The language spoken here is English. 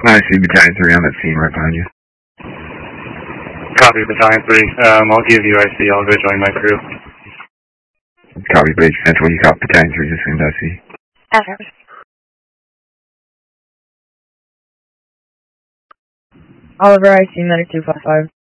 I see Battalion 3 on that scene right behind you. Copy, Battalion 3. I'll give you IC. I'll go join my crew. Copy, Base Central. You copy Battalion 3, just send IC. Affirmative. Oliver, IC, Medic 255.